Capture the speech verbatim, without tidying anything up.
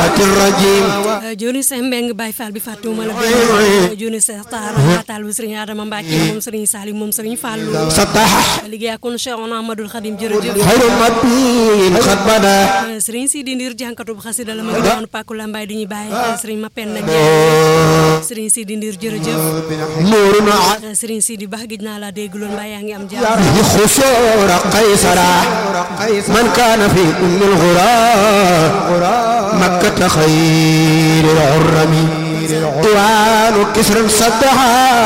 الرجيم joni Cheikh Mbeng Baye Fall bi fàttewuma la benn joni Cheikh Tara Taal bu Serigne Adama Mbacke moom Serigne Salim moom Serigne Fallou سطح liggéey ak kon Cheikh Ahmadou Khadim jërëjëf خير المدين قد بدا Serigne Sidi Ndir jànkatu bu xasida la ma ngi doon Paku Lambaay di ñu bàyyi Serigne Mapen na Ndiaye Serigne Sidi Ndir jërëjëf نور Serigne Sidi Ba gis naa la dégg loon mbaa yaa ngi am jàmm خشور قيصر من كان في كل الغراب مكة خير العرم طوال كسر صدها